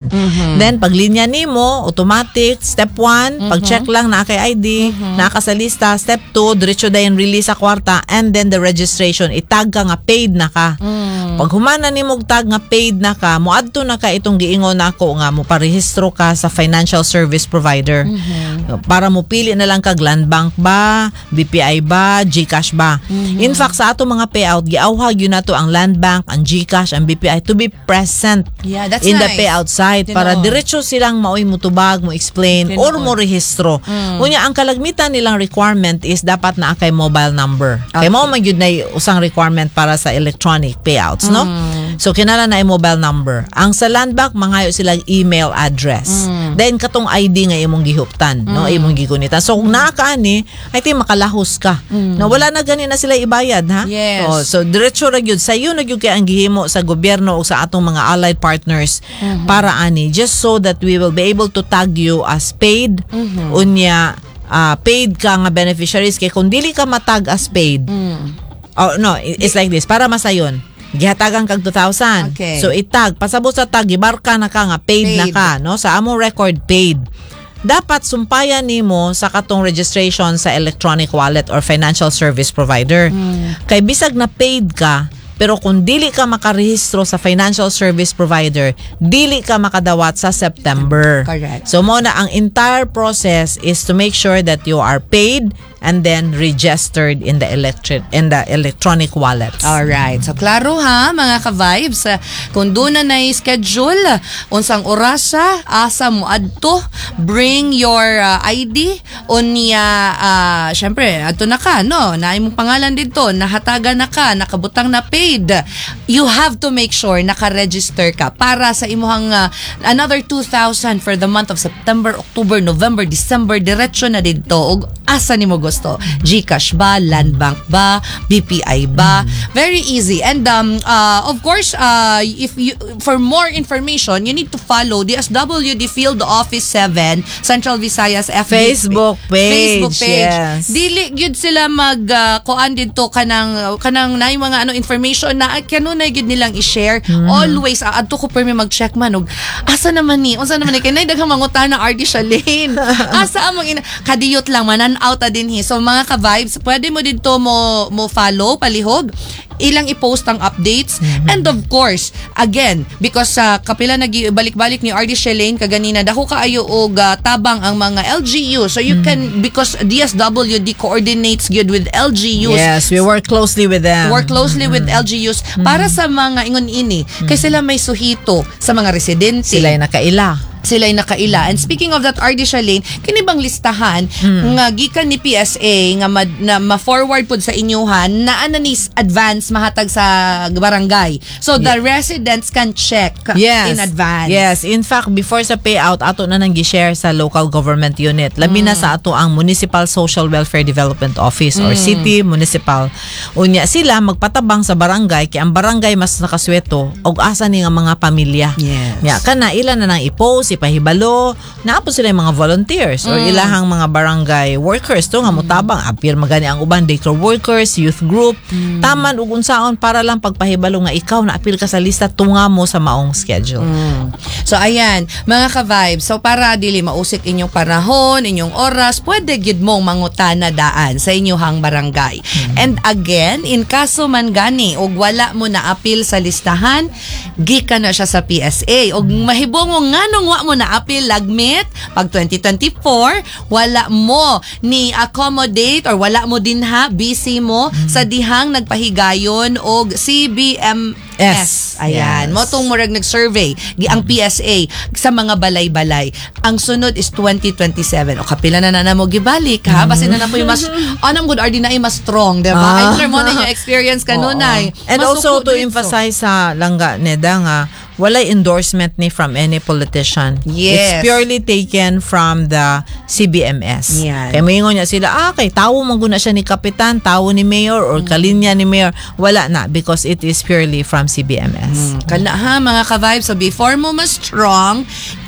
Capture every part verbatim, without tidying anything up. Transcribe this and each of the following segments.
Mm-hmm. Then, pag linya nimo, automatic, step one, mm-hmm. pag-check lang na kay I D, mm-hmm. naka sa lista, step two, diretso dayon release sa kwarta, and then the registration, itag ka nga paid na ka. Mm. Pag humana nimo tag nga paid na ka, moadto na ka itong giingon nako nga mo parehistro ka sa financial service provider. Mm-hmm. Para mo pili na lang kag Land Bank ba, B P I ba, GCash ba. Mm-hmm. In fact, sa ato mga payout, giawhag yun na to ang Land Bank, ang GCash, ang B P I to be present yeah, that's in nice. the payout site. Tinoon. Para diretso silang maoy mo tubag, mo explain, Tinoon. Or mo rehistro. Mm. Kunya, ang kalagmitan nilang requirement is dapat na kay mobile number. Okay. Kaya mo magyud na usang requirement para sa electronic payouts, mm. no? So, kinala na yung mobile number. Ang sa Land Bank, mangayo silang email address. Mm. Then, katong I D nga imong gihuptan, mm. no? Imong gigunitan. So, kung nakaani, I think makalahos ka. Mm. No, wala na gani na sila ibayad, ha? Yes. Oh, so, diretso ra gyud sa iyo na gyud kay ang gihimo sa gobyerno o sa atong mga allied partners mm-hmm. para ani, just so that we will be able to tag you as paid. Mm-hmm. Unya, uh, paid ka nga beneficiaries. Kaya kung dili ka matag as paid, mm. oh, no, it's like this. Para masayon, gihatagan kag two thousand. Okay. So itag pasabot sa tag gibarka na ka nga paid, paid na ka, no? Sa among record paid. Dapat sumpayan nimo sa katong registration sa electronic wallet or financial service provider. Mm. Kay bisag na paid ka, pero kung dili ka makarehistro sa financial service provider, dili ka makadawat sa September. Correct. So mo na ang entire process is to make sure that you are paid and then registered in the electric in the electronic wallets. All right. So klaro ha mga ka-vibes, kung doon na na-schedule unsang orasa, asa mo adto, bring your uh, I D unya uh, syempre adto na ka no, na imong pangalan dito, nahatagan na ka, nakabutang na paid. You have to make sure naka-register ka para sa imuhang uh, another two thousand for the month of September, October, November, December, diretso na dito og asa nimo gusto. GCash ba, Land Bank ba, B P I ba? Mm. Very easy. And um uh of course, uh if you for more information, you need to follow D S W D Field Office seven Central Visayas F B Facebook page. Facebook page. Yes. Dili gyud sila mag uh, kuan dito kanang kanang nay mga ano information na kanunay gyud nilang i-share. Mm. Always uh, adto ko permi mag-check man og asa naman ni, unsa naman ni kay nay daghang mangutana R D Shalane. Asa among ina kadiyot lang manan out din hi. So mga ka-vibes, pwede mo dito mo mo follow palihog, ilang i-post ang updates. Mm-hmm. And of course, again, because sa uh, kapila nagibalik-balik ni R D Shalane kaganina, dako kaayo og uh, tabang ang mga L G U. So you mm-hmm. can, because D S W D coordinates good with L G Us. Yes, we work closely with them. Work closely mm-hmm. with L G Us mm-hmm. para sa mga ingon ini. Mm-hmm. Kay sila may suhito sa mga residente. Sila ay nakaila. Sila'y nakaila. And speaking of that, R D Shalane, kini bang listahan mm. nga gikan ni P S A nga ma, na ma-forward pud sa inyuhan na ana ni advance mahatag sa barangay. So the yeah. residents can check yes. in advance. Yes, in fact before sa payout ato na nang gi-share sa local government unit. Labi mm. na sa ato ang Municipal Social Welfare Development Office mm. or City Municipal. Unya sila magpatabang sa barangay kay ang barangay mas nakasweto og asa ni nga mga pamilya. Yes. Ya kana ila na nang i-post ipahibalo, naapos sila yung mga volunteers or mm. ilahang mga barangay workers to nga mutabang appear magani ang uban daycare workers, youth group, mm. taman ug unsaon para lang pagpahibalo nga ikaw na appeal ka sa lista tunga mo sa maong schedule. Mm. So ayan, mga ka-vibes, so para dili mausik inyong panahon, inyong oras, pwede gyud mong mangutana daan sa inyong barangay. Mm. And again, in kaso man gani og wala mo na appeal sa listahan, gikan na siya sa P S A og mahibong mo nganong wa mo na appeal lagmit pag twenty twenty-four wala mo ni accommodate or wala mo din ha busy mo mm-hmm. sa dihang nagpahigayon og C B M S. Ayan. Yes. Mo tong murag nag-survey ang P S A sa mga balay-balay. Ang sunod is twenty twenty-seven. O kapila na na na mo gibalik ha. Basta na na po yung mas anong good R D na ay mas strong, diba? Ah. I'm sure mo na yung experience kanunay. And also to emphasize sa langga neda nga walay endorsement ni from any politician. Yes. It's purely taken from the C B M S. Yan. Kaya maingon niya sila, ah, kay tawo maguna siya ni Kapitan, tawo ni Mayor, or kalinya ni Mayor. Wala na, because it is purely from C B M S. Mm. Kana ha, mga ka-vibes. So before mo mas strong,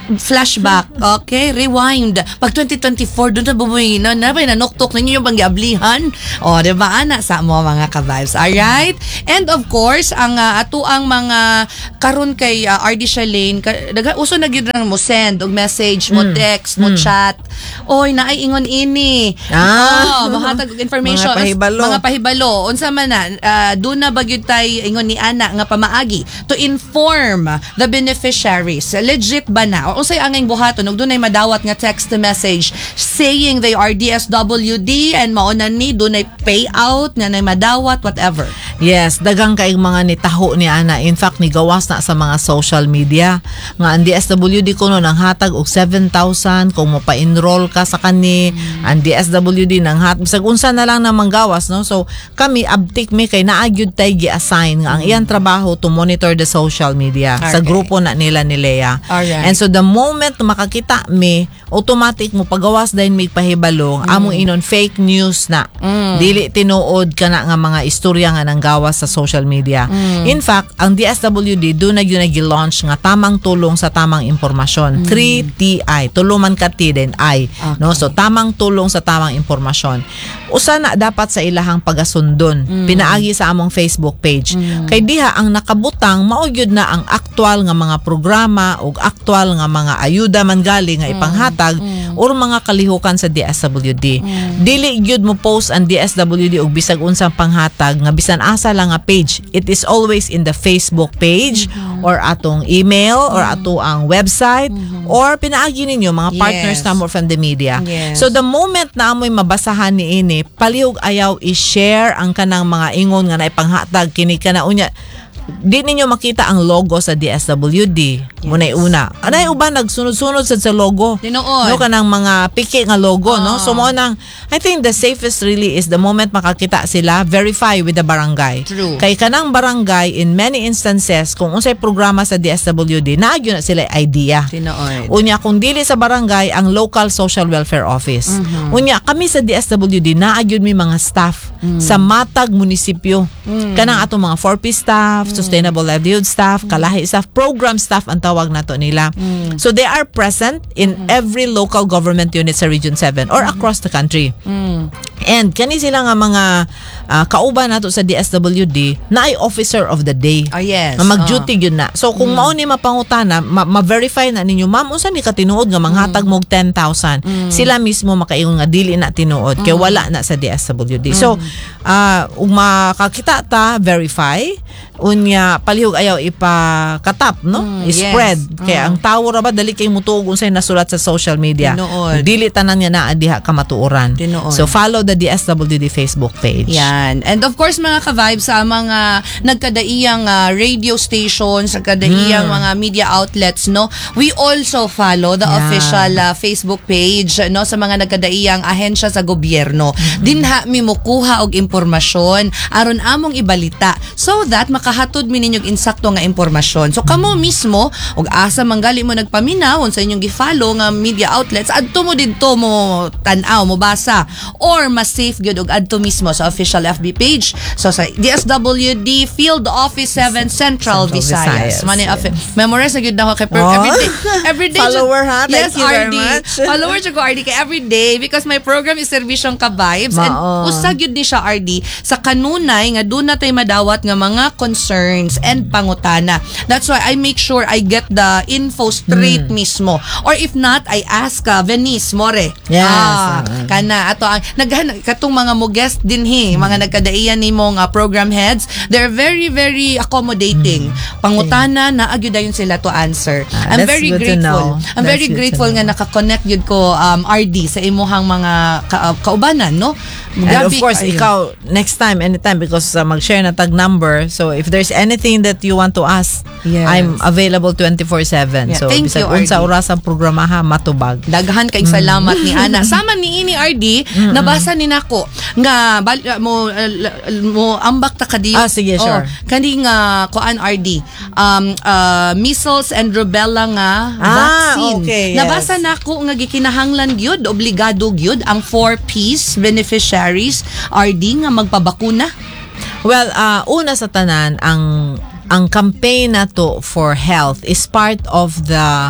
flashback, okay? Rewind. Pag twenty twenty-four, doon na bumuhin na, na ba nanuktok ninyo yung panggiablihan? O, di ba, ana, sa mo mga ka-vibes. Alright? And of course, ang uh, ato ang mga karon kay uh, R D Shalane, ka, daga, uso na gyud mo send og message, mo Mm. text, mo Mm. chat. Oy, naay ingon ini. Ah. Oh, mahatag og information. Mga pahibalo. Mga pahibalo. Unsa man na, uh, doon na bagyod tay ingon ni ana nga pamaagi to inform the beneficiaries. Legit ba na? O unsay angay buhaton ug dunay madawat nga text message saying they are D S W D and mauna ni dunay payout nga nay madawat whatever. Yes, dagang kaig mga nitaho ni ana. In fact, ni gawas na sa mga social media nga ang D S W D kuno nang hatag og seven thousand kung mo pa-enroll ka sa kani. Mm. Ang D S W D nang hat bisag unsa na lang na manggawas, no? So kami abtik mi kay naagyud tay gi-assign nga ang iyang trabaho to monitor the social media Okay. sa grupo na nila ni Lea. Alright. And so the moment makakita mi, automatic mo pagawas dayon mi pahibalong mm. among inon fake news na. Mm. Dili tinuod kana nga mga istorya nga nang gawas sa social media. Mm. In fact, ang D S W D do na gyud gi-launch nga tamang tulong sa tamang impormasyon. Mm. three T I, tuluman ka T then I, Okay. no? So tamang tulong sa tamang impormasyon. Usa na dapat sa ilahang pagasundon. Mm. Pinaagi sa among Facebook page. Mm. Kay diha ang nakabutang mao gyud na ang aktual nga mga programa ug aktual nga mga ayuda man gali nga ipanghatag mm. or mga kalihukan sa D S W D. Mm. Dili gyud mo post ang D S W D og bisag unsang panghatag nga bisan asa lang nga page. It is always in the Facebook page mm-hmm. or atong email mm-hmm. or ato ang website mm-hmm. or pinaagi ninyo mga partners Yes. na mo from the media. Yes. So the moment na amoy mabasahan ni ini, palihog ayaw i-share ang kanang mga ingon nga naipanghatag kini kana unya. Di ninyo makita ang logo sa D S W D. Yes. Muna'y una. Anay uban nagsunod-sunod sad sa logo. Tinuod. No kanang mga piki nga logo, Oh. no? So mo nang I think the safest really is the moment makakita sila, verify with the barangay. True. Kay kanang barangay in many instances kung unsay programa sa D S W D, naagyo na sila idea. Tinuod. Unya kung dili sa barangay ang local social welfare office. Mm-hmm. Unya kami sa D S W D naagyud mi mga staff mm. sa matag munisipyo. Mm. Kanang ato mga four P staff, mm. sustainable livelihood staff, mm. kalahi staff, program staff ang tawag nato nila. Mm. So they are present in mm. every local government unit sa Region seven or mm. across the country. Mm. And kani sila nga mga uh, kauban nato sa D S W D na ay officer of the day. Oh, yes. Na mag-duty yun na. So kung mm. mao ni mapangutana, ma- ma-verify na ninyo, ma'am, unsa ni ka tinuod nga manghatag mo og ten thousand. Mm. Sila mismo makaingon nga dili na tinuod kay wala na sa D S W D. Mm. So uh, ug makakita ta, verify, unya palihog ayaw ipakatap, no? Mm, I-spread. yes. Kaya Mm. ang tawo ra ba dali kay mutuog unsay nasulat sa social media. Tinuod. Dili tanan nga naa diha ka matuoran. Tinuod. So follow the D S W D Facebook page. Yan. And of course, mga ka-vibes, sa mga nagkadaiyang uh, radio stations, nagkadaiyang Hmm. mga media outlets, no? We also follow the Yan. official uh, Facebook page, no? Sa mga nagkadaiyang ahensya sa gobyerno. Mm-hmm. Dinha mi mukuha og impormasyon aron among ibalita so that makahatod mi ninyong insakto nga impormasyon. So kamo mismo og asa manggali mo nagpaminaw sa inyong gi-follow nga media outlets, adto mo didto mo tan-aw, mo basa, or mas safe gyud og adto mismo sa official F B page. So sa D S W D Field Office seven Central, Central Visayas. Visayas, Mani yes. office. Memorize na gyud na ko kay per Oh. everyday. Everyday. Follower, ha? Thank Yes, you very R D. much. Follower siya ko R D kay everyday because my program is Servisyong Ka-Vibes and Mao. usag gyud ni siya R D sa kanunay nga doon natay madawat nga mga concerns and pangutana. That's why I make sure I get the info straight Hmm. mismo. Or if not, I ask uh, Venice More. Yes. Ah, Uh-huh. kana ato ang naghan katong mga mo guest din hi, mga nagkadaiyan nimong uh, program heads. They're very very accommodating. Pangutana na agyudayon sila to answer. Ah, I'm that's very good to grateful. know. I'm That's very good to grateful know. nga naka-connect yun ko um, R D sa imuhang mga ka- uh, kaubanan, no? And Grabe of course, kayo. ikaw, next time, anytime, because uh, mag-share na tag number. So, if there's anything that you want to ask, Yes. I'm available twenty-four seven. Yeah, So, thank bisag you, R D. unsa oras ang programa ha, matubag. Daghan kay salamat ni Ana. Sama ni ini R D, nabasa ni nako nga bal, uh, mo uh, l- mo ambak ta kadi. Ah, sige, sure. Kani nga kuan R D. Um uh, measles and rubella nga Ah, vaccine. okay, yes. Nabasa nako nga gikinahanglan gyud, obligado gyud ang four P's beneficiaries R D nga magpabakuna. Well, uh, una sa tanan, ang ang campaign na to for health is part of the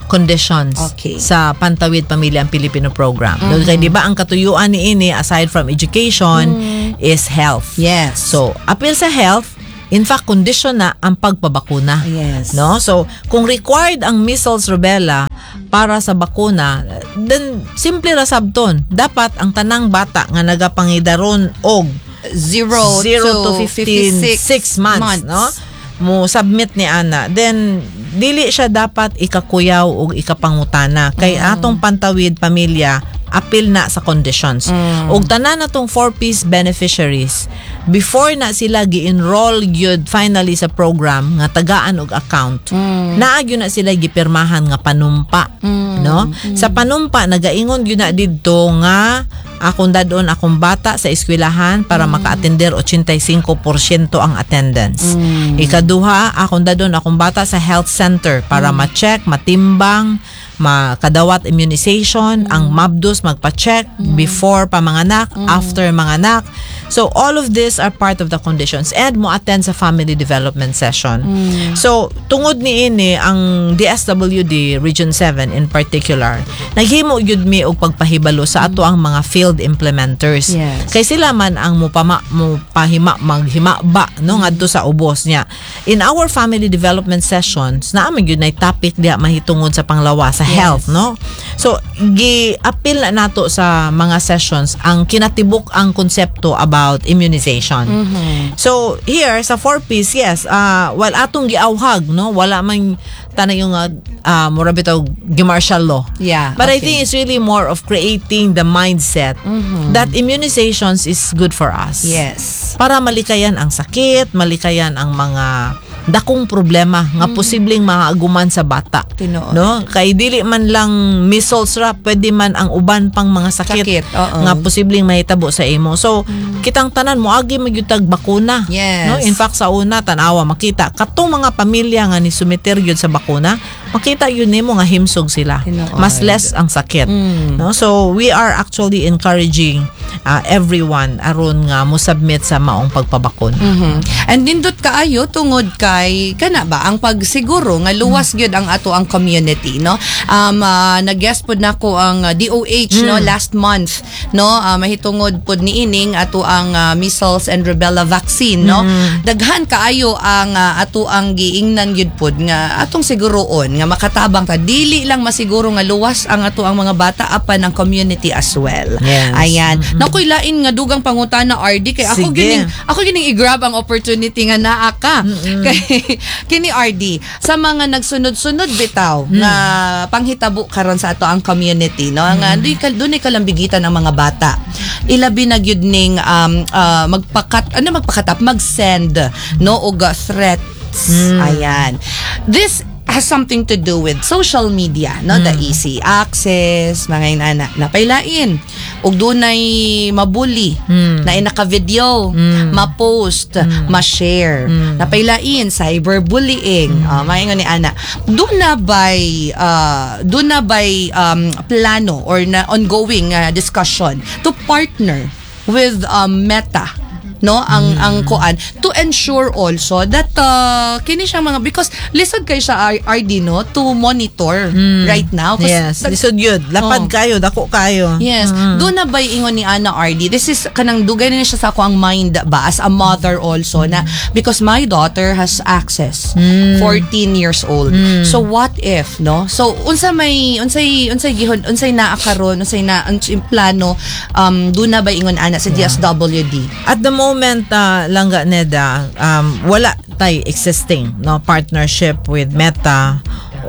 conditions Okay. sa Pantawid Pamilya ang Pilipino program. Mm-hmm. Kaya di ba ang katuyuan ni ini aside from education mm. is health. Yes. So, appeal sa health, in fact, condition na ang pagpabakuna. Yes. No? So, kung required ang measles, rubella para sa bakuna, then simple ra sabton. Dapat ang tanang bata nga nagapangidaron og Zero, zero to to fifteen, fifty-six six months, months. no? Mo submit ni ana. Then dili siya dapat ikakuyaw o ikapangutana kay Mm. atong Pantawid Pamilya appeal na sa conditions. Mm. Og tanan natong four-piece beneficiaries before na sila gi-enroll gyud finally sa program nga tagaan og account. Mm. Naa gyud na sila gipirmahan nga panumpa, Mm. no? Sa panumpa nagaingon gyud na didto nga akong dadon akong bata sa eskwelahan para mm. maka-attender eighty-five percent ang attendance. Mm. Ikaduha, akong dadon akong bata sa health center para mm. ma-check, matimbang, makadawat immunization, mm. ang mabdus magpa-check mm. before pamanganak, mm. after manganak. So all of these are part of the conditions and mo attend sa family development session. Mm. So tungod ni ini ang D S W D Region seven in particular, naghimo gyud mi og pagpahibalo sa ato ang mga field implementers. Yes. Kay sila man ang mupama mo pahima maghima ba no ngadto sa ubos niya. In our family development sessions, naamon gyud nay topic diha mahitungod sa panglawas sa Yes. health, no? So gi-appeal na nato sa mga sessions ang kinatibuk ang konsepto about immunization. Mm-hmm. So here sa four piece, yes, uh, while atong giawhag, no, wala man tanay yung uh, uh, mura bitaw gi-martial law. Yeah. But I okay. think it's really more of creating the mindset Mm-hmm. that immunizations is good for us. Yes. Para malikayan ang sakit, malikayan ang mga dakong problema nga posibleng maaguman sa bata. Tinuod. No? Kay dili man lang measles ra, pwede man ang uban pang mga sakit, Sakit, oo. nga posibleng mahitabo sa imo. So, kitang tanan mo agi magyutag bakuna. Yes. No? In fact, sa una tanawa makita katong mga pamilya nga ni sumiter gyud sa bakuna, makita yun nimo nga himsog sila. Tinuod. Mas less ang sakit. Mm. No? So, we are actually encouraging uh, everyone aron nga mo submit sa maong pagpabakuna. Mhm. And nindot kaayo tungod kay kana ba ang pagsiguro nga luwas gyud ang ato ang community, no? Um uh, nag-guest pod nako ang uh, D O H no last month, no? Uh, mahitungod pod niining ato ang uh, measles and rubella vaccine, no? Daghan kaayo ang uh, ato ang giingnan gyud pod nga atong siguroon nga makatabang ta dili lang masiguro nga luwas ang ato ang mga bata apan ang community as well. Yes. Ayan. Nakoy lain nga dugang pangutana R D kay ako Sige. gining ako gining i-grab ang opportunity nga naa ka. Kay kini R D sa mga nagsunod-sunod bitaw Mm. nga panghitabo karon sa ato ang community, no? Nga dunay ka dunay kalambigitan ang mga bata. Ilabi na gyud ning um uh, magpakat ano magpakatap mag-send no og uh, threats. Ayan. This has something to do with social media, no? The easy access, mga inana, napailain. Ug dunay mabuli, na inaka-video, ma-post, ma-share. Napailain, cyberbullying. Uh, maingon ni ana. Doon na by uh, doon na by um, plano or na ongoing uh, discussion to partner with um, Meta, no, ang mm. ang kuan to ensure also that uh, kini siya mga because lisod kay siya R D, no, to monitor mm. right now. Yes, the, lisod yun. Lapad Oh. kayo, dako kayo. Yes, Mm. doon na ba ingon ni Ana R D? This is kanang dugay na siya sa ako ang mind ba as a mother also na because my daughter has access, Mm. fourteen years old. Mm. So what if, no? So unsa may unsay unsay gihon unsay naa karon unsay na unsay plano um doon na ba ingon ana sa D S W D? At the moment, uh, Langga Neda, um, wala tay existing no partnership with Meta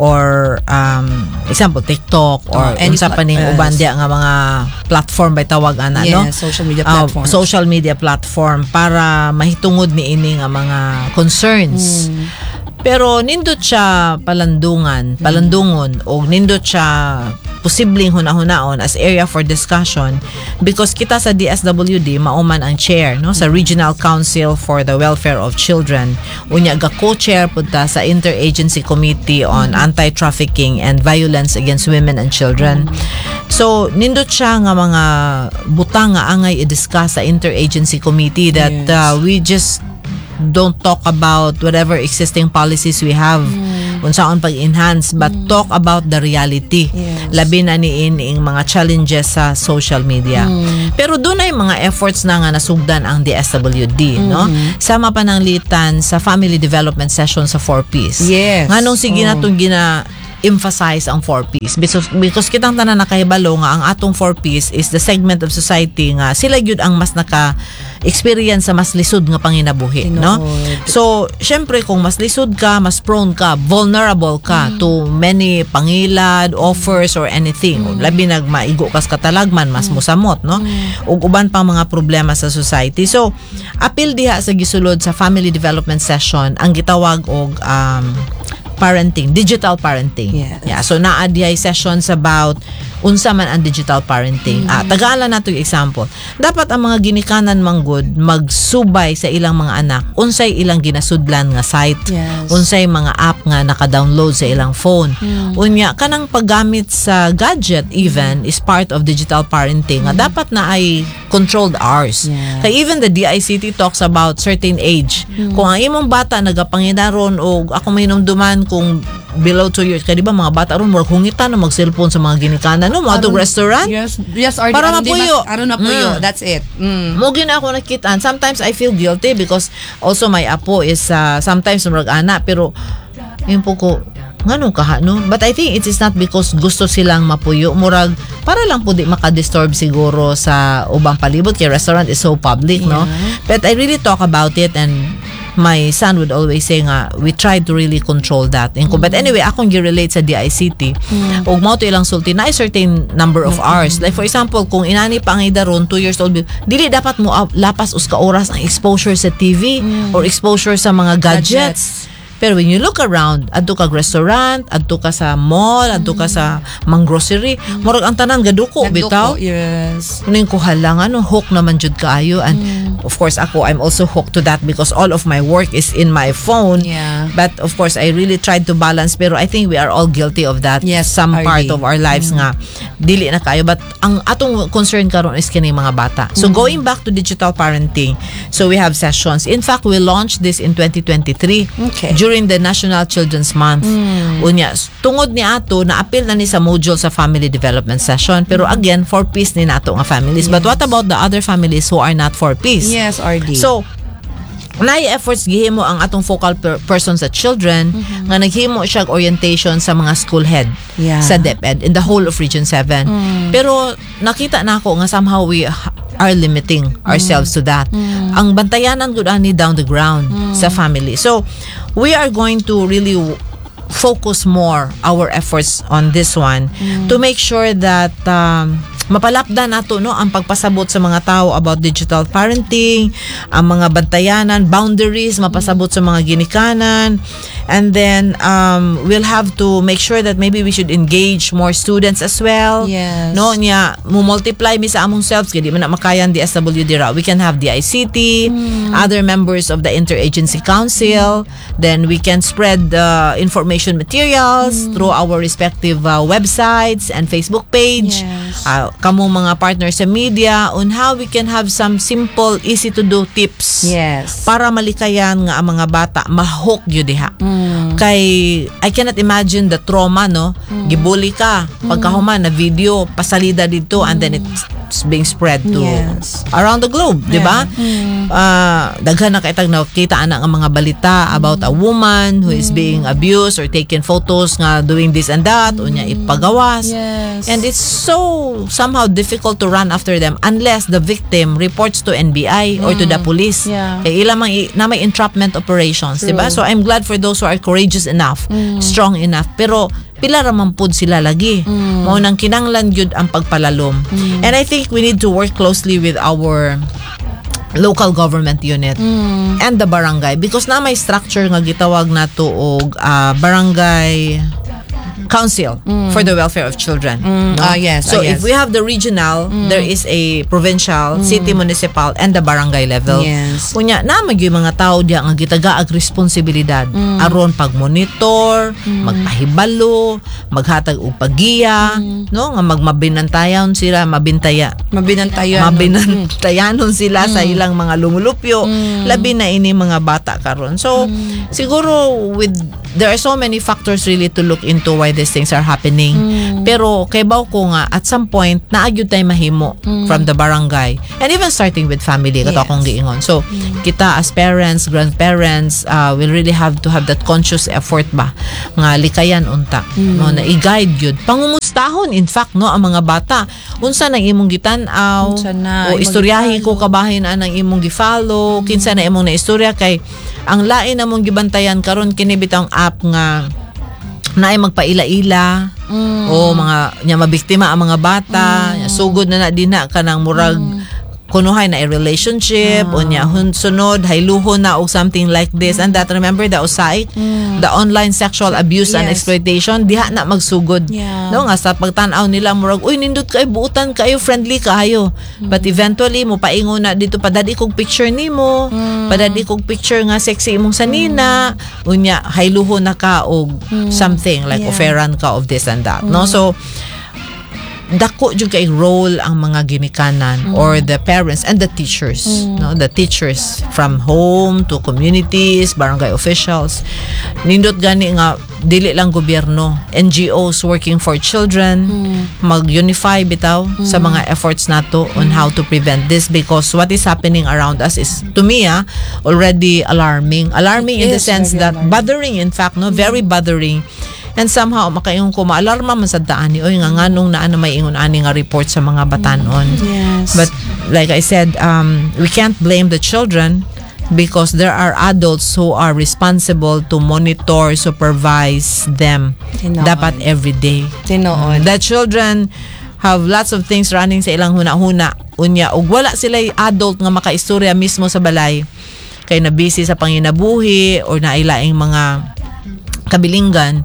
or um, example TikTok or Oh, any unsa pa ning plat- uban yes. diya nga mga platform bay tawag ana, no? Yes, social media Uh, platforms. social media platform para mahitungod ni ini nga mga concerns. Pero nindot siya palandungan, palandungon o nindot siya posibleng hunahunahon as area for discussion because kita sa D S W D mauman ang chair, no, sa Regional Council for the Welfare of Children. Unya ga co-chair punta sa Interagency Committee on Anti-Trafficking and Violence Against Women and Children. So nindot siya nga mga butang nga angay i-discuss sa Interagency Committee that Yes. uh, we just don't talk about whatever existing policies we have unsaon pag-enhance, but talk about the reality. Yes. Labi na niin ing mga challenges sa social media. Pero doon ay mga efforts na nga nasugdan ang D S W D, no? Sama pananglitan sa family development session sa four Ps. Yes. Nganong sige Oh. natong gina emphasize ang four Ps because, because kitang tanan nakahibalo nga ang atong four Ps is the segment of society nga sila gyud ang mas naka experience sa mas lisod nga panginabuhi, no? So syempre kung mas lisod ka, mas prone ka, vulnerable ka mm. to many pangilad, offers or anything. Mm. Labi nag maigo kas katalagman, mas mm. musamot, no? Mm. Ug uban pang mga problema sa society. So apil diha sa gisulod sa family development session ang gitawag og um parenting, digital parenting. Yes. Yeah, so naa diay sessions about unsa man ang digital parenting. Mm-hmm. Ah, tagalan nato yung example. Dapat ang mga ginikanan manggod magsubay sa ilang mga anak unsay ilang ginasudlan nga site. Yes. Unsay mga app nga naka-download sa ilang phone. Mm-hmm. Unya kanang paggamit sa gadget even is part of digital parenting. Mm-hmm. Nga dapat na ay controlled hours. Yes. Kaya even the D I C T talks about certain age. Mm-hmm. Kung ang imong bata nagapanginaron o ako mainumduman kung below two years, kaya di ba mga bata ron murag hungitan na mag-cellphone sa mga ginikanan, no? Mga restaurant. Yes, yes, or Para mapuyo. Aron na puyo. Mm. That's it. Mm. Mo gina ako nakitaan. Sometimes I feel guilty because also my apo is uh, sometimes murag ana pero yun po ko ngano kaha no, but I think it is not because gusto silang mapuyo, murag para lang po di makadisturb siguro sa ubang palibot kay restaurant is so public, yeah. No, but I really talk about it and my son would always say nga we tried to really control that. Mm-hmm. But anyway, akong gi-relate sa D I C T. Mm-hmm. Og mao to ilang sulti na a certain number of mm-hmm. hours. Like for example, kung inani pa ang idaron two years old, dili dapat mo lapas uska oras ang exposure sa T V mm-hmm. or exposure sa mga gadgets. gadgets. Pero when you look around, adto ka restaurant, adto ka sa mall, adto ka sa mang grocery, murag ang tanan gaduko bitaw. Yes. Kuning ko halang ano, hook naman jud kaayo and mm. of course ako I'm also hooked to that because all of my work is in my phone. Yeah. But of course I really tried to balance, pero I think we are all guilty of that. Yes, some R D. part of our lives mm. nga dili na kayo, but ang atong concern karon is kini mga bata. So mm. going back to digital parenting, so we have sessions. In fact, we launched this in twenty twenty-three. Okay. During the National Children's Month. Mm. Unya, tungod ni ato na appeal na ni sa module sa family development session, pero again four Ps ni nato nga families. Yes. But what about the other families who are not four Ps? Yes, R D. So nay efforts gihimo ang atong focal per- person sa children mm-hmm. nga naghimo siya orientation sa mga school head yeah. sa DepEd in the whole of Region seven. Mm. Pero nakita na ako nga somehow we are limiting ourselves mm. to that. Mm. Ang bantayanan gud ani down the ground mm. sa family. So we are going to really focus more our efforts on this one mm. to make sure that um, mapalapdan nato no ang pagpasabot sa mga tao about digital parenting, ang mga bantayanan, boundaries mapasabot sa mga ginikanan, and then um, we'll have to make sure that maybe we should engage more students as well. Yes. No nya mo multiply mi sa among selves kay di man na makayan D S W D ra. We can have D I C T, mm. other members of the Interagency Council, then we can spread the uh, information materials mm. through our respective uh, websites and Facebook page. Yes. Uh, kamo mga partners sa media on how we can have some simple, easy to do tips. Yes. Para malikayan nga ang mga bata ma-hook gyud diha. Mm. Kay I cannot imagine the trauma no. Mm. Gibuli ka pagkahuman na video pasalida dito mm. and then it's being spread to yes. around the globe, yeah. di ba? Mm. Uh, daghan na kaitag nakita ana ang mga balita about a woman who mm. is being abused or taken photos nga doing this and that, mm. unya ipagawas. Yes. And it's so somehow difficult to run after them unless the victim reports to N B I mm. or to the police. Yeah. Kay ila mang na may entrapment operations, di ba? So I'm glad for those who are courageous enough, mm. strong enough, pero pila ra man pud sila lagi. Mm. Mao nang kinanglan gyud ang pagpalalom. Mm. And I think we need to work closely with our local government unit mm. and the barangay because na may structure nga gitawag nato og uh, barangay council mm. for the welfare of children. Mm. No? Ah, yes. So ah, yes. if we have the regional, mm. there is a provincial, mm. city, municipal, and the barangay level. Yes. Kunya na magyo mga tao diya nga gitagaag responsibilidad mm. aron pagmonitor, mm. magpahibalo, maghatag og pagiya, mm. no nga magmabinantayon sila, mabintaya. Mabinantayon. Mabinantayanon sila mm. sa ilang mga lumulupyo. Mm. Labi na ini mga bata karon. So mm. siguro with there are so many factors really to look into why these things are happening. Mm. Pero kay baw ko nga at some point naagyo tay mahimo mm. from the barangay and even starting with family kato yes. akong giingon. So mm. kita as parents, grandparents uh, will really have to have that conscious effort ba nga likayan unta mm. no na i-guide gyud pangumustahon in fact no ang mga bata unsa nang imong gitan-aw o istoryahi ko kabahin anang imong gi-follow mm. kinsa na imong na istorya kay ang lain namong gibantayan karon kini bitang app nga naay magpaila-ila mm. o mga nya mabiktima ang mga bata mm. sugod na na din na kanang murag mm. kunuhay na a relationship ah. o nya sunod hayluhon na o something like this mm. and that remember the usay mm. the online sexual abuse yes. and exploitation diha na magsugod yeah. no nga sa pagtan-aw nila murag uy nindot kay buutan kayo friendly kayo mm. but eventually mo paingon na dito padadi kog picture nimo mm. padadi kog picture nga sexy imong sanina mm. unya hayluhon na ka og mm. something like yeah. offeran ka of this and that mm. no so dako jud kay role ang mga ginikanan mm. or the parents and the teachers mm. no the teachers from home to communities barangay officials nindot gani nga dili lang gobyerno N G Os working for children mm. mag-unify bitaw mm. sa mga efforts nato on mm. how to prevent this because what is happening around us is to me ah, already alarming alarming it in the sense that alarming. bothering in fact no mm. very bothering. And somehow makaingon ko maalarma man sad taan ni oy nga nganong naa na may ingon ani nga report sa mga batanon. Yes. But like I said, um we can't blame the children because there are adults who are responsible to monitor, supervise them. Tinoon. Dapat every day. Tinoon. The children have lots of things running sa ilang huna-huna. Unya ug wala sila adult nga makaistorya mismo sa balay kay na busy sa panginabuhi or nailaing mga kabilinggan.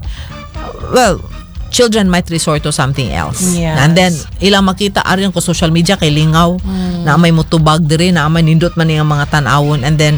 Well, children might resort to something else. Yes. And then, ilang makita arin ko social media kay lingaw mm. na may mutubag diri na may nindot man yung mga tanawon and then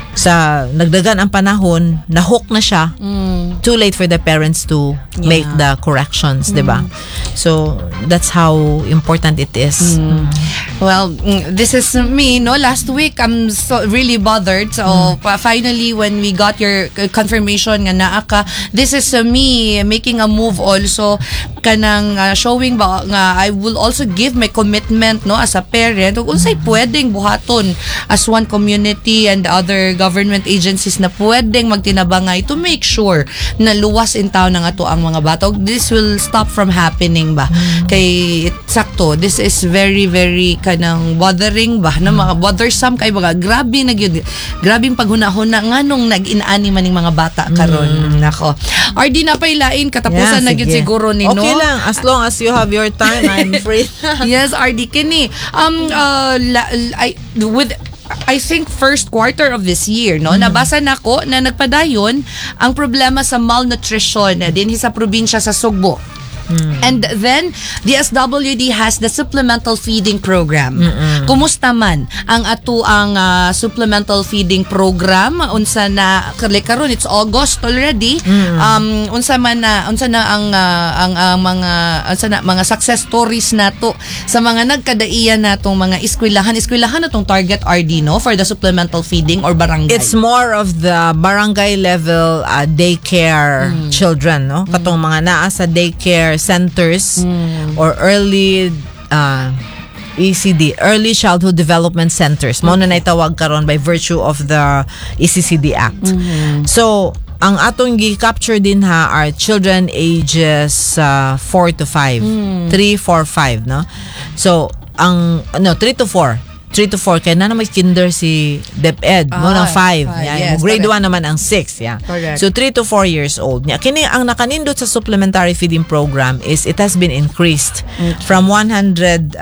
sa nagdagan ang panahon nahook na siya mm. too late for the parents to yeah. make the corrections mm. diba so that's how important it is mm. well this is me no last week I'm so really bothered so mm. finally when we got your confirmation nga naa ka this is uh, me making a move also kanang uh, showing ba nga I will also give my commitment no as a parent ug unsay pwedeng buhaton as one community and other government agencies na pwedeng magtinabangay to make sure na luwas in town ng ato ang mga bata. This will stop from happening ba? Mm. Kay sakto, this is very very kanang bothering ba? Na mga bothersome kay mga grabe na gyud. Grabing paghunahuna nganong nag-inani maning mga bata karon. Mm. Nako. R D na pay lain katapusan yeah, na gyud siguro ni no. Okay lang as long as you have your time I'm free. Yes, R D kini. Um uh la, I with I think first quarter of this year no mm. nabasa nako na nagpadayon ang problema sa malnutrition din sa probinsya sa Sugbo. Mm. And then the S W D has the supplemental feeding program. Mm-mm. Kumusta man ang ato ang uh, supplemental feeding program unsa na karon it's August already. Mm. Um unsa man na unsa na ang uh, ang uh, mga unsa na mga success stories nato sa mga nagkadaiyan natong mga eskwelahan eskwelahan natong target R D no for the supplemental feeding or barangay. It's more of the barangay level uh, daycare mm. children no katong mm. mga naa sa daycare centers mm. or early uh, E C D, Early Childhood Development Centers. Mao na naitawag karon by virtue of the E C C D Act. Mm-hmm. So, ang atong gi-capture din ha are children ages uh, four to five. Mm. three, four, five, no? So, ang no three to four. three to four kaya na naman kinder si DepEd mo ah, ng five yeah, yes, grade one naman ang six yeah. Correct. So three to four years old yeah. Kini ang nakanindot sa supplementary feeding program is it has been increased okay. from one hundred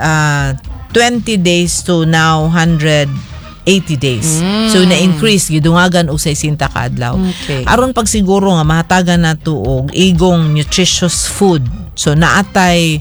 twenty days to now one hundred eighty days. Mm. So na-increase gidungagan og sixty ka adlaw. Okay. Aron pag siguro nga mahatagan nato og igong nutritious food. So naatay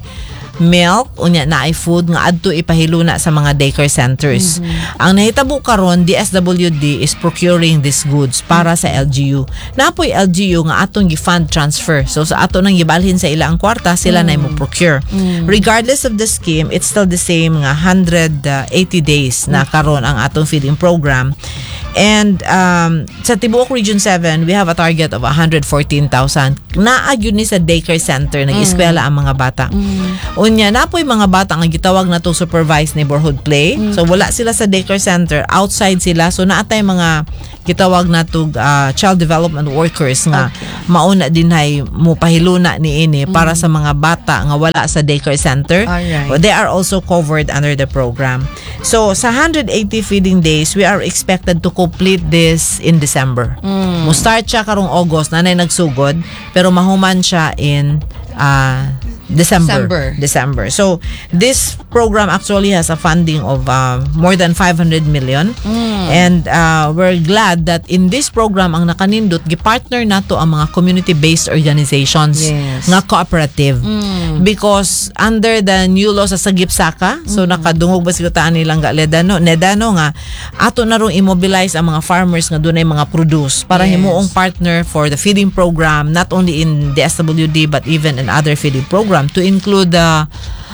milk unya na ay food nga adto ipahiluna sa mga daycare centers. Mm-hmm. Ang nahitabo karon D S W D is procuring these goods para mm-hmm. sa L G U. Napoy L G U nga atong gi-fund transfer. So sa ato nang gibalhin sa ila ang kwarta sila mm-hmm. na mo procure. Mm-hmm. Regardless of the scheme, it's still the same nga one hundred eighty days na karon ang atong feeding program. And um, sa Tibuok Region seven, we have a target of one hundred fourteen thousand. Naagyon ni sa daycare center, nag-eskwela ang mga bata. Mm. Unya, napoy mga bata nga gitawag na to supervised neighborhood play. Mm. So wala sila sa daycare center, outside sila. So naatay mga gitawag na to uh, child development workers nga okay. mauna din hay mo pahiluna ni ini mm. para sa mga bata nga wala sa daycare center. Alright. Well, they are also covered under the program. So sa one hundred eighty feeding days, we are expected to complete this in December. Mm. Mo start siya karong August, nanay nagsugod, pero mahuman siya in uh, December. December. December. So this program actually has a funding of uh, more than five hundred million. Mm. And uh, we're glad that in this program ang nakanindot gipartner nato ang mga community-based organizations yes. nga cooperative. Mm. Because under the new law sa Sagip-Saka, so mm. nakadungog ba sigutaan nilang Nedano, Nedano nga ato na rong immobilize ang mga farmers nga dunay mga produce para yes. himuong partner for the feeding program, not only in the S W D but even in other feeding programs, to include the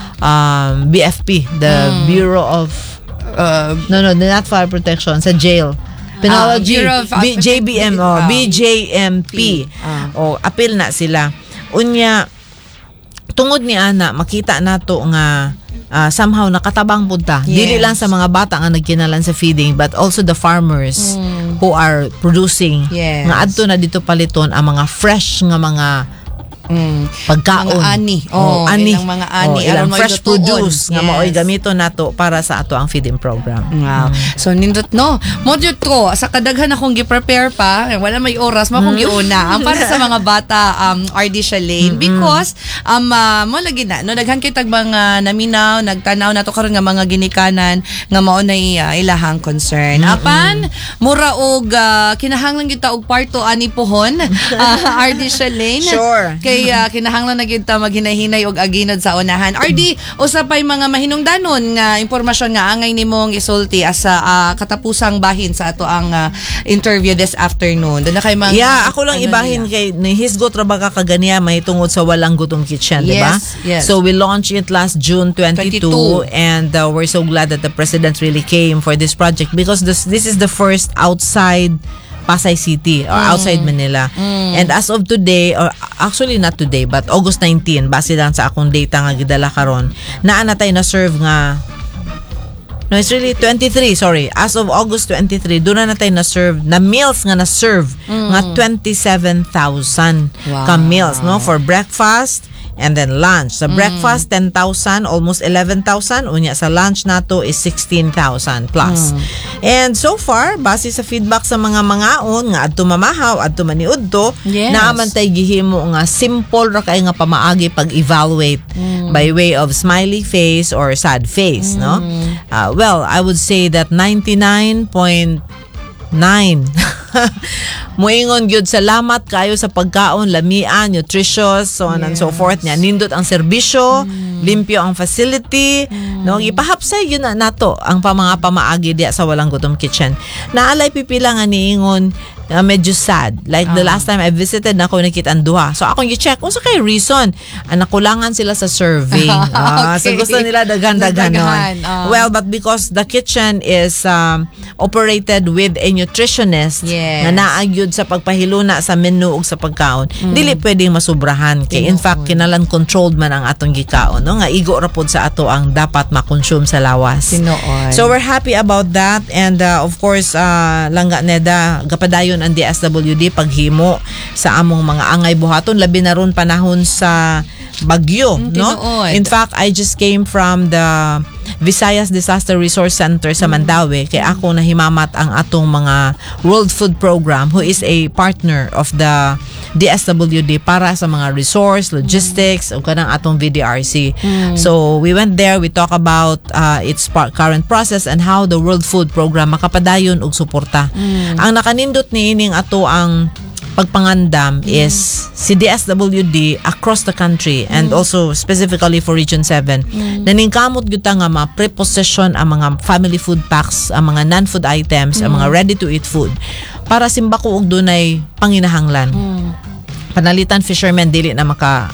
um, B F P, the mm. Bureau of uh, no no not Fire Protection sa jail. Pinawag uh, Bureau of B- J B M oh, B J M P. Uh. Oh, apil na sila. Unya tungod ni ana makita nato nga uh, somehow nakatabang punta. Yes. Dili lang sa mga bata nga nagkinalan sa feeding but also the farmers mm. who are producing. Yes. Nga adto na dito paliton ang mga fresh nga mga Mm. pagkaon. Mga ani. Oh, oh ani. Ilang mga ani. Oh, ilang fresh produce yes. nga mao'y gamito nato para sa ato ang feeding program. Wow. Mm. So, nindot no. Module ko, sa kadaghan akong gi-prepare pa, wala may oras, mo akong mm. giuna. Ang para sa mga bata, um, R D Shalane, mm-hmm. because, um, uh, mo lagi na, no, daghan kitag mga naminaw, nagtanaw na to karon nga mga ginikanan, nga mao na uh, ilahang concern. Mm-hmm. Apan, mura og, uh, kinahanglan kita og parto ani pohon, uh, R D Shalane. Sure. Kay uh, kinahanglan na gyud ta maghinahinay og aginod sa unahan. R D, usapay mga mahinungdanon nga impormasyon nga angay nimong isulti as sa uh, katapusang bahin sa ato ang uh, interview this afternoon. Doon na kay mga yeah, ako lang ano ibahin nila. Kay ni Hisgot ra ba ka kaganiya may tungod sa Walang Gutom Kitchen, yes, di ba? Yes. So we launched it last June twenty-two, twenty-two. And uh, we're so glad that the president really came for this project because this this is the first outside Pasay City or mm. outside Manila. Mm. And as of today, or actually not today, but August nineteenth, base lang sa akong data nga gidala karon, naa na tayo na serve nga No, it's really twenty-three, sorry. As of August twenty-three, doon na natin na-serve, na meals nga na-serve, mm. nga twenty-seven thousand wow. ka meals, no? For breakfast, and then lunch. Sa mm. breakfast, ten thousand, almost eleven thousand. Unya, sa lunch nato is sixteen thousand plus. Mm. And so far, base sa feedback sa mga mangaon, nga adto mamahaw, adto maniudto, yes. naaman tay gihimo nga simple ra kay nga pamaagi pag-evaluate mm. by way of smiley face or sad face, mm. no? Uh, well, I would say that ninety-nine point nine muingon gyud salamat kayo sa pagkaon, lamian, nutritious, so on yes. and so forth niya. Nindot ang serbisyo, mm. limpyo ang facility, mm. no, ipahapsay yun na nato ang pamanga pamaagi diya sa Walang Gutom Kitchen. Naalay pipila nga niingon uh, medyo sad. Like uh. the last time I visited, nako nakita ang duha. So akong i-check unsa kay reason? Ah, nakulangan sila sa survey. Uh, okay. So gusto nila daghan-daghan nun. Uh. Well, but because the kitchen is um, operated with a nutritionist yes. na naagyud sa pagpahiluna sa menu ug sa pagkaon, mm. dili pwedeng masubrahan kay in fact kinalan controlled man ang atong gikaon, no, nga igo ra pod sa ato ang dapat ma-consume sa lawas. Tinuod. So we're happy about that, and uh, of course uh, langga neda gapadayon ang D S W D paghimo sa among mga angay buhaton labi na ron panahon sa bagyo, mm, no? In fact, I just came from the Visayas Disaster Resource Center sa Mandaue kay ako nahimamat ang atong mga World Food Program, who is a partner of the D S W D para sa mga resource, logistics, mm. o kanang atong V D R C. Mm. So we went there, we talk about uh, its current process and how the World Food Program makapadayon og suporta. Mm. Ang nakanindot ni ining ato ang pagpangandam mm. is si D S W D across the country mm. and also specifically for Region seven. Mm. Naningkamot gyud ta nga ma-prepossession ang mga family food packs, ang mga non-food items, mm. ang mga ready-to-eat food para simbako og dunay panginahanglan. Mm. Panalitan fishermen dili na maka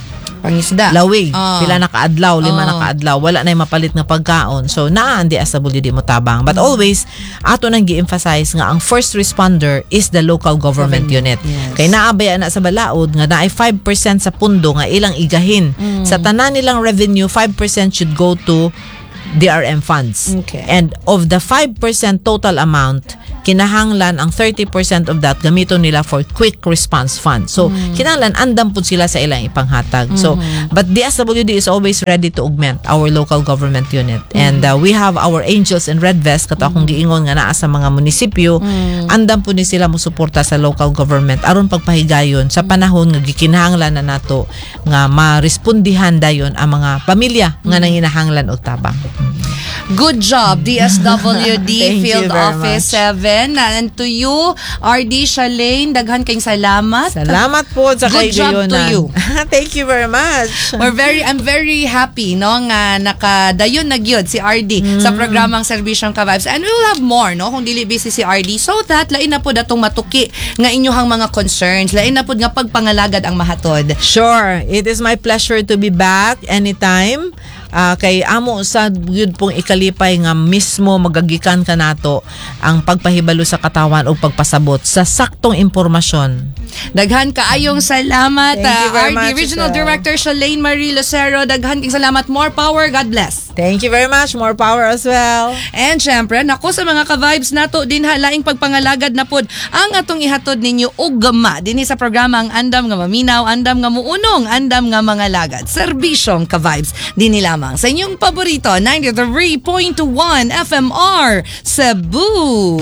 Pangisda. lawig, Oh. pila na kaadlaw, lima Oh. na kaadlaw, wala na yung mapalit nga pagkaon. So naa ang D S W D mo tabang. But always ato nang gi-emphasize nga ang first responder is the local government unit. Yes. Kay naabaya na sa balaod nga naay five percent sa pundo nga ilang igahin. Sa tanan nilang revenue, five percent should go to D R M funds. Okay. And of the five percent total amount, kinahanglan ang thirty percent of that gamiton nila for quick response fund. So, kinahanglan andam pud sila sa ilang ipanghatag. So, but D S W D is always ready to augment our local government unit. And uh, we have our angels in red vest kato akong giingon nga naa sa mga munisipyo. Andam pud ni sila mo suporta sa local government aron pagpahigayon sa panahon nga gikinahanglan na nato nga marespondihan dayon ang mga pamilya nga nanginahanglan og tabang. Good job, D S W D Thank you Field very Office much. seven. And to you, R D Shalane, daghan kayong salamat. Salamat po sa Good job to kaigayonan. you. Thank you very much. We're very I'm very happy no nga nakadayon na gyud si R D sa programang Serbisyong Ka-Vibes, and we will have more no kung dili busy si R D, so that lain na pud atong matuki nga inyohang mga concerns, lain na pud nga pagpangalagad ang mahatod. Sure, it is my pleasure to be back anytime. Uh, kay amo sa yun pong ikalipay nga mismo magagikan ka nato ang pagpahibalo sa katawan o pagpasabot sa saktong impormasyon. Daghan kaayong salamat, Thank you very uh, R D much, Regional Giselle. Director Shalane Marie Lucero. Daghan kayong salamat. More power. God bless. Thank you very much. More power as well. And syempre, nako sa mga ka-vibes nato din halaing pagpangalagad na pod ang atong ihatod ninyo og gama dinhi sa programa ang Andam nga Maminaw, Andam nga Muunong, Andam nga Mga Lagad. Serbisyong Ka-Vibes dinhi lamang sa inyong paborito ninety-three point one F M R Cebu.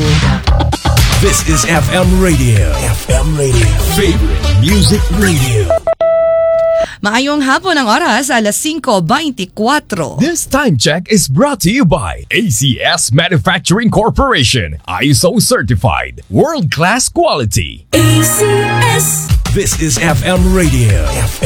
This is F M Radio. F M Radio. Favorite Music Radio. Maayong hapon ang oras, alas singko twenty-four. This time check is brought to you by A C S Manufacturing Corporation. I S O certified. World-class quality. A C S. This is F M Radio. F M